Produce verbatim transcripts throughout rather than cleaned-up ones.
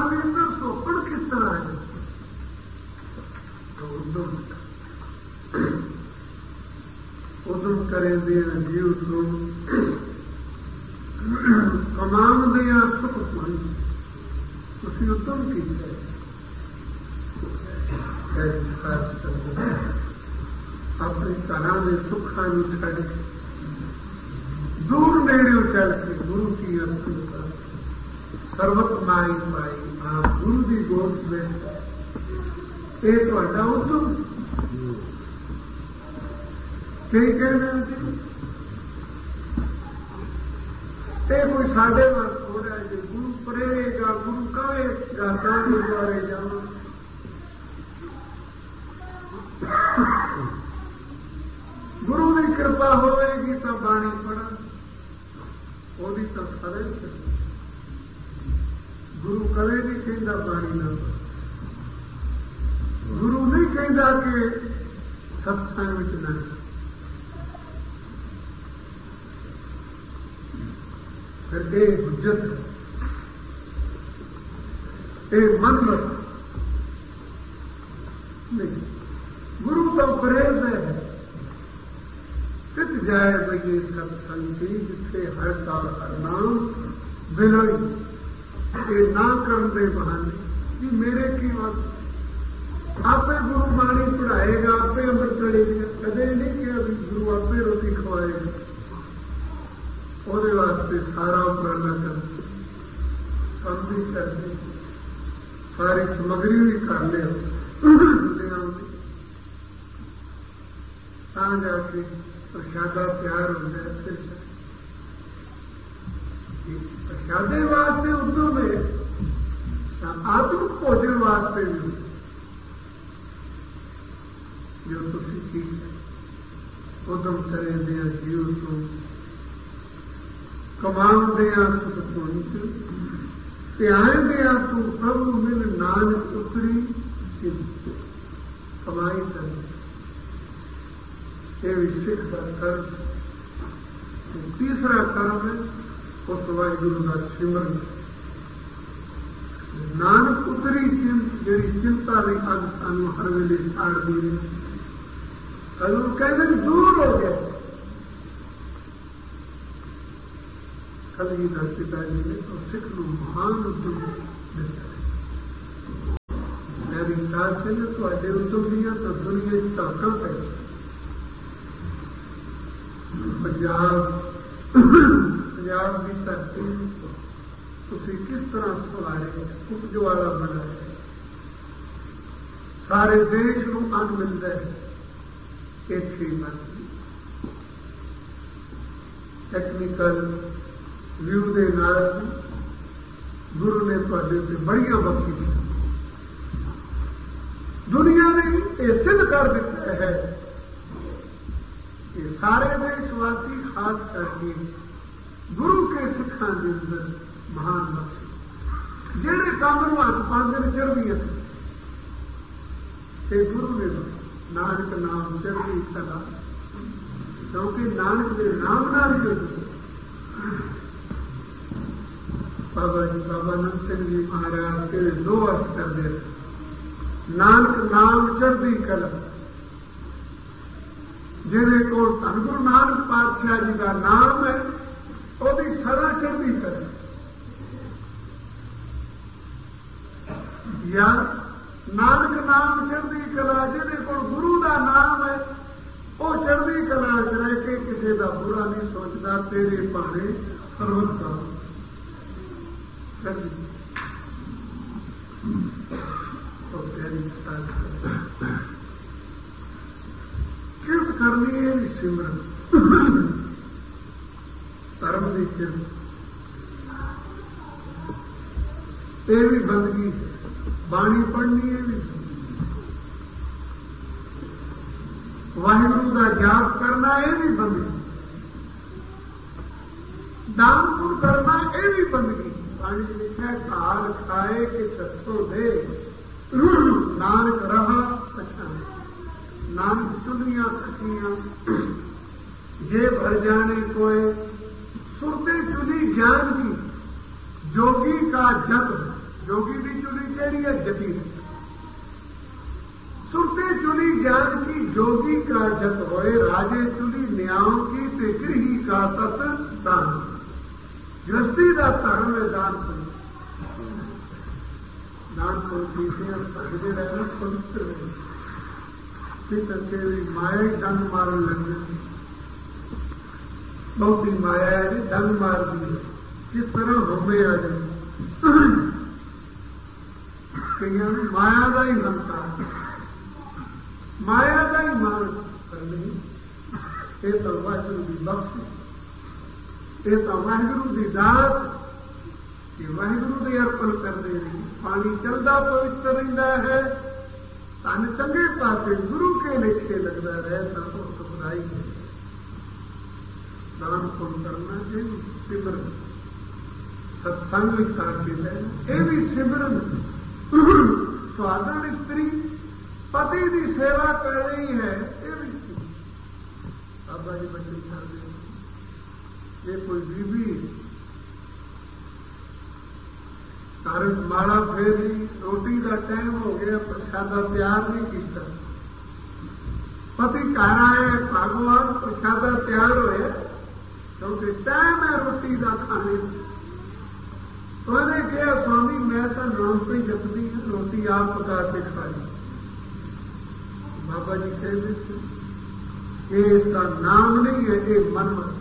के अंदर सोपड़ किस तरह है? तो उद्यम उद्यम करें दिया जीव को कमान दिया सुख पाई, उसी उद्यम की है। अपनी तरह में सुखा छड़ दूर नेड़े चल के गुरु की अस्तु कर सर्वत माई पाई। आप गुरु की गोद में एक वड्डा उद्यम कई कहना ये कोई साढ़े वाल हो रहा है। गुरु प्रेरेगा, गुरु कहेगा तो गुरुद्वारे जाओ। गुरु की कृपा होगी तो बाणी पढ़ा, वो भी तो सरे। गुरु कदे नहीं कहता बाणी ना पढ़। गुरु नहीं कहता कि सत्संग में नहीं। फिर ये हुज्जत है, ये मंत्र नहीं। गुरु तो प्रेम है, कित जाए बजे सत्संग की जिससे हर साल हर नाम बिलोई। ये ना करने बहाने कि मेरे की बात आपे गुरु बाणी पढ़ाएगा, आपे अमृत चढ़ेगा। कदे नहीं किया भी गुरु आपे रोटी खवाएगा। ਉਹਦੇ वास्ते सारा उपराला करते, कम भी करते, सारी सामग्री भी कर लिया जाके प्रशादा तैयार हो जाए। फिर प्रशादे वास्ते उद्यम है, आत्मिक भोजन वास्ते भी जो तुम चीज उद्यम करें दिया जीव को कमान दिया सुख पुंज त्यान दिया तू प्रभु मिल नानक उतरी चिंत कमाई कर। ये सिख का कर्म। तीसरा कर्म है उस वाहिगुरु का सिमरन। नानक उतरी चिंत जी चिंता ने अग सानू हर वेले छाड़ दी। हजूर कहते दूर हो गया। कभी धरती पिताजी ने तो सिख नु महान उद्यम दिता है। मेरी विकास से जो थोड़े उद्यम दिया तो दुनिया धक्का पै। पंजाब पंजाब की धरती तुसी किस तरह सुधारे, उपज वाला बनाए। सारे देश को अन्न मिलता है। एक ही बात टेक्निकल व्यू के नाल गुरु ने तुहाडे ते बड़ियां बख्शी दी। दुनिया ने यह सिद्ध कर दिता है कि सारे देशवासी खास करके गुरु के सिखा के अंदर महान बख्शी। जेड़े काम नूं हथ पांदे चढ़दियां ते गुरु ने नानक नाम चढ़दी कला, क्योंकि नानक के नाम नाल ही बाबा जी बाबा नंद सिंह जी महाराज के दो अर्थ करते नानक नाम चढ़दी कला। जिहदे कोल धन गुरु नानक पातशाह जी का नाम है वही सदा चढ़दी कला। या नानक नाम चढ़दी कला जिहदे कोल गुरु का नाम है वो चढ़दी कला च रह के किसी का बुरा नहीं सोचता। तेरे भाणे सर्वत का तो प्यारी किरत करनी है सिमरन धर्म की किरत। ये भी बंदगी बाणी पढ़नी है भी। वाहिगुरु का जाप करना ये भी बंदगी। दान पुण्य करना ये भी बंदगी। पानी लिखा काल खाए के सत्सो दे नानक रहा अच्छा। नानक चुनिया खटियां जे भर जाने कोय सुरते चुनी ज्ञान की जोगी का जप जोगी की चुनी केड़ी है जती सुरते चुनी ज्ञान की जोगी का जत होए राजे चुनी न्यायों की ते गृही का तत दान गृहस्थी का धर्म है दान पुण्य दान पुण्य से सकते रहना पवित्र है करके माया डंग मारन लगे बहुत ही माया है डंग मार दी किस तरह होमे आ जाए कई माया का ही बनता है माया का ही मान करनी ये तो वाहिगुरु की बख्श ये तो वाहिगुरु की दात ये वाहिगुरु की अर्पण कर देनी पानी चलता पवित्र रहता है तन चंगे पासे गुरु के लेखे लगता रहे तो सुखदाई है दान पुण्य करना चाहिए सिमरन सत्संग शांति है ये भी सिमरन स्वाधन स्त्री पति की सेवा कर रही है ये भी बाबा जी बच्चे छाते ये कोई बीबी सारे माला फेरी रोटी का टाइम हो गया प्रसादा तैयार नहीं किया पति घर आए भगवान प्रसादा तैयार होए क्योंकि टाइम है रोटी का खाने तो उन्हें कहा स्वामी मैं तो नाम पे जपती हूं रोटी आप पका के खाई बाबा जी कहते थे ये इसका नाम नहीं है ये मनमत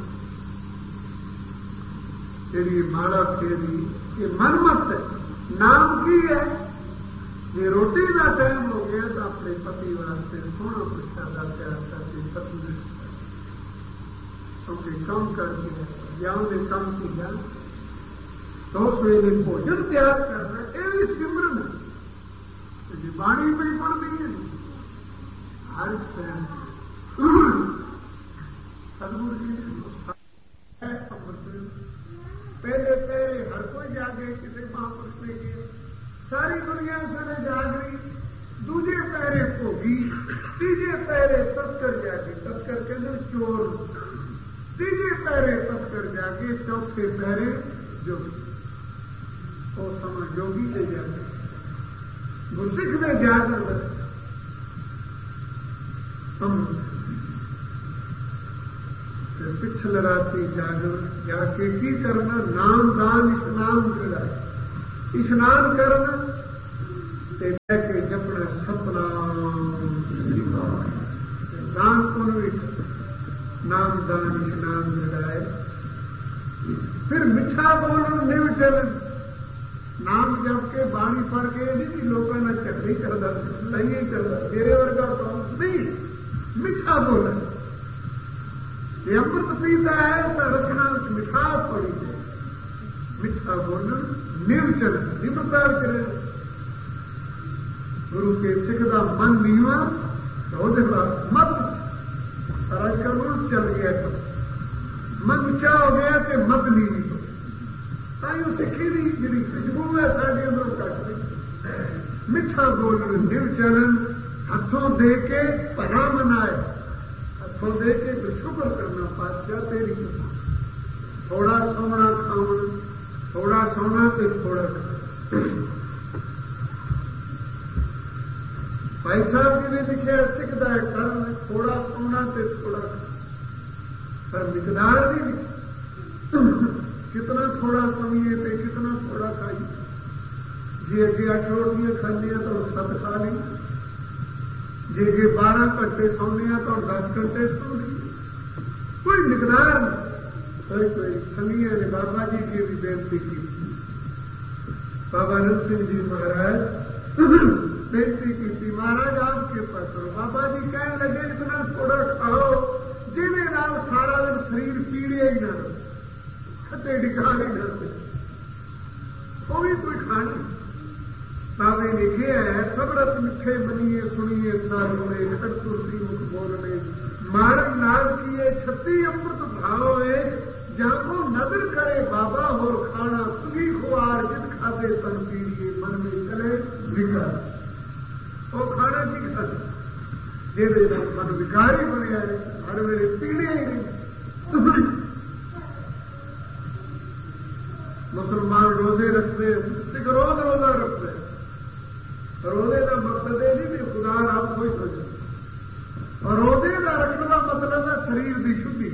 तेरी माला फेरी ये मनमत है नाम की है ये रोटी का टाइम हो गया तो अपने पति वास्ते सोना प्रसादा तैयार करके पति क्योंकि कम करके ज्ञान ने कम किया तो सवेरे भोजन तैयार करना ये भी सिमरन है वाणी में पड़ती है हर सदगुरु जी पहले पहले हर कोई जागे किसी महापुरुष ने किया सारी दुनिया से जाग रही दूजे पहरे भोगी तीजे पहरे तस्कर जागे तस्कर के अंदर चोर तीजे पहरे तस्कर जागे चौथे पहरे जोगी तो समय जोगी ले जागे गुरसिख में जाकर हम पिछल राती जागर जाके की करना नाम दान स्नान जड़ा स्नान करना ते के जपना सपना दान पुण्य नाम दान स्नान जड़ा फिर मिठा बोलना निव चलन नाम जप के बाणी पढ़ के नहीं लोगों ने चटनी करता नहीं करता तेरे वर्गा तो नहीं मिठा बोलना ये अमृत पीता है तो रचना मिठास पड़ी है मिठा बोलना निर्चल निम्रता करे गुरु के सिख का मन नीवा तो मत आजकल उल्ट चल गया तो मन ऊंचा हो गया तो मत नीवी तो ताई सिखी की जी खुशबू है साढ़े अंदर कट मिठा बोलना निर्चलन हथों दे के भला मनाए तो देखे तो शुक्र करना पातशाह तेरी थोड़ा सोना खाओ थोड़ा सोना तो थोड़ा पैसा भी नहीं दिखे सिखता है कर्म थोड़ा सोना तो थोड़ा पर मिकदार नहीं कितना थोड़ा सुनिए तो कितना थोड़ा खाइए जी अगे अठ रोटियां खाने तो सत खा ली जे जे बारह घंटे सोने तो दस घंटे सो कोई निगरार नहीं कोई कोई संगिया ने बाबा जी की भी बेनती की बाबा नंद सिंह जी महाराज बेनती की थी महाराज आपके पास करो बाबा जी कहने लगे इतना थोड़ा खाओ जिन्हें नाम सारा दिन शरीर पीड़े ही ना खते डिकाने न वो भी कोई खानी बाबे ने किया है सबरत मिठे मनिए सुनिए सारे खड़ तुलसी मुख बोलने मारन नाम किए छत्ती अमृत भाव है जाको नजर करे बाबा हो खाना सुगी खुआर जिद खाते तन पीड़िए मन में चले विकार वो खाना की खाते जेदे मन विकारी बने आए हर मेरे पीड़े ही नहीं मुसलमान रोजे रखते सिख रोज रोजा रखते रोजे का मकसद है नहीं भी खुदा आप कोई हो जाए और रोजे का रखने का मतलब है शरीर की शुद्धि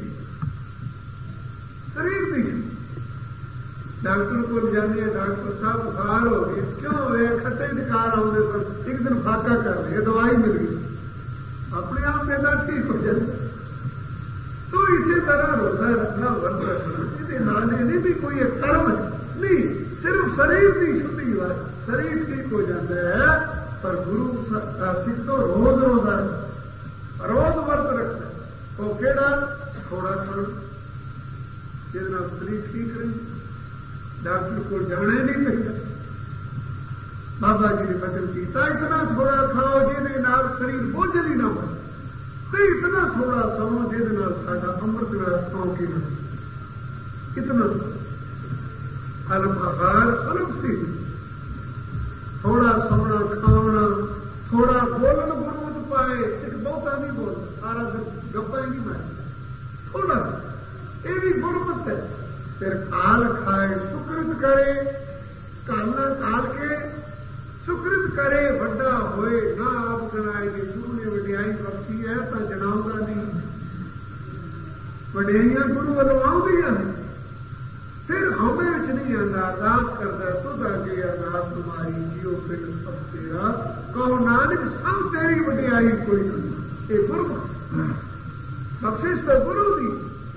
शरीर की शुद्धि डॉक्टर को जाने डॉक्टर साहब बुखार हो गई क्यों वे खट्टे निकार होने पर एक दिन फाका कर रहे दवाई मिल गई अपने आप मेरा ठीक हो जाए तो इसी तरह रोजा रखना वर्त रखना इसके नाले नहीं भी कोई एक कर्म है नहीं सिर्फ शरीर की शुद्धि हुआ शरीर ठीक हो जाता है पर गुरु सिख तो रोज रोजा रोज वर्त रखना तो केड़ा थोड़ा थोड़ा जिसना शरीर ठीक रही डॉक्टर को जाना ही नहीं चाहिए बाबा जी ने वचन किया इतना थोड़ा खाओ जिहदे नाल शरीर बोझल ही ना हो तो इतना थोड़ा सौ जिहदे नाल साडा अमृत नाल सौ की ना कितना अल्प आहार अल्प सी थोड़ा सोना खाना थोड़ा बोलन गुरमत पाए एक बहुता नहीं बोल सारा दिन गप्पा ही नहीं मारे थोड़ा ये भी गुरमत है फिर काल खाए सुकृत करे कालना काल के सुकृत करे वड्डा होए ना आप गणाए कि गुरु ने वडियाई बख्शी है तो जनाऊंगा नहीं वडियाइयां गुरु वालों आउंदियां फिर हमें च नहीं आता अरदास करता तुद अगे अरदास तुम्हारी जियो फिर सब तेरा कहो नानक सब तेरी वडियाई कोई नहीं ये गुरु बख्शिश तो गुरु दी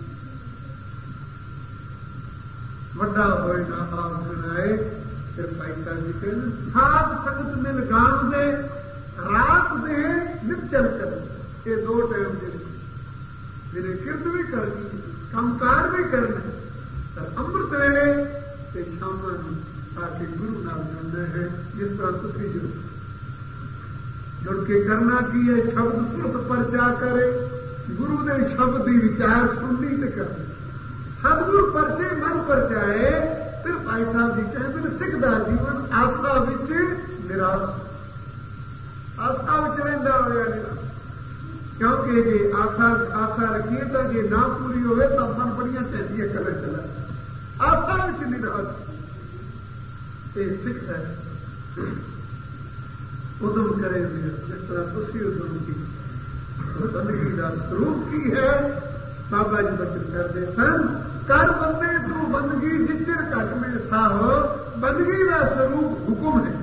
वड्डा होए ना आप सुनाए फिर पैसा जी कहते सात संगत मिल गांव दे रात दे नित चल कर ये दो टाइम दे मेरे किरत भी करनी कामकार भी करना तर अमृत वेले ते शाम ताकि गुरु नाल जुड़ना है जिस तरह तुसी जुड़ जुड़ के करना की है शब्द सुरत परचा करे गुरु ने शब्द की विचार सुननी ते करनी सदगुरु परचे मन परचाए फिर भाई साहब जी कहते सिख का जीवन आस्था विच निराश आस्था विच रहिंदा होया निराश क्योंकि जे आस्था आस्था रखिए तो जे ना पूरी होवे तो मन बड़ियां तैसियां कर चला आस्था विच निराश ये सिख है उदम करे जिस तरह तुसी उदम की बंदगी का स्वरूप की है बाबा जी बचन करते सन कर बंदे तू बंदगी जिचर घट में साहो बंदगी का स्वरूप हुक्म है